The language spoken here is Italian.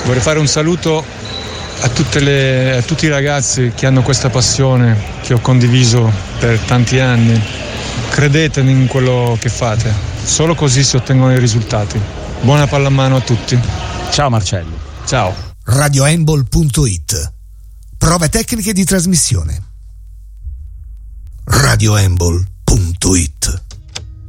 Vorrei fare un saluto a tutti i ragazzi che hanno questa passione che ho condiviso per tanti anni. Credete in quello che fate, solo così si ottengono i risultati. Buona pallamano a tutti. Ciao Marcello. Ciao. RadioHandball.it. Prove tecniche di trasmissione. RadioHandball.it.